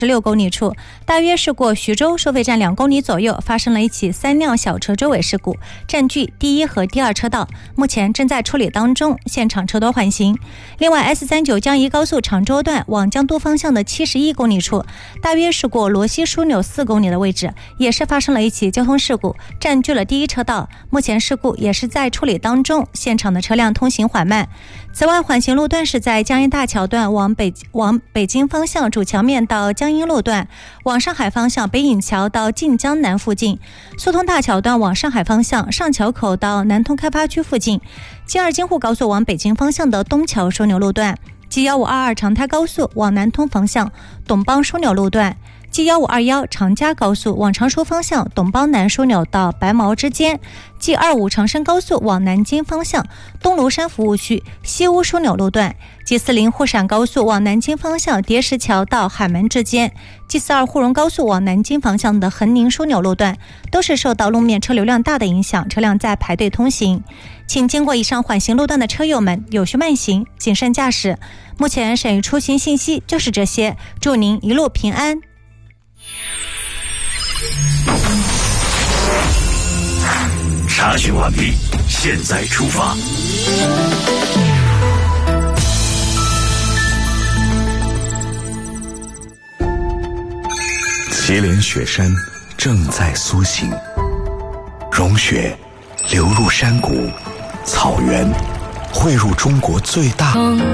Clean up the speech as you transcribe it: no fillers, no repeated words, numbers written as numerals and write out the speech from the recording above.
16公里处，大约是过徐州收费站2公里左右，发生了一起3辆小车追尾事故，占据第1和第2车道，目前正在处理当中，现场车多缓行。另外 S39 江宜高速常州段往江都方向的71公里处，大约是过罗溪枢纽4公里的位置，也是发生了一起交通事故，占据了第1车道，目前事故也是在处理当中，现场的车辆通行缓慢。此外，缓行路段是在江阴大桥段往北京方向主桥面到江阴路段，往上海方向北引桥到晋江南附近，苏通大桥段往上海方向上桥口到南通开发区附近，G2京沪高速往北京方向的东桥枢纽路段，G1522长台高速往南通方向董邦枢纽路段，G1521长嘉高速往常熟方向董邦南枢纽到白毛之间， G25长深高速往南京方向东庐山服务区西屋枢纽路段， G40沪陕高速往南京方向叠石桥到海门之间， G42沪蓉高速往南京方向的横宁枢纽路段都是受到路面车流量大的影响，车辆在排队通行。请经过以上缓行路段的车友们有序慢行，谨慎驾驶。目前省域出行信息就是这些，祝您一路平安。 查询完毕，现在出发。祁连雪山正在苏醒，融雪流入山谷、草原，汇入中国最大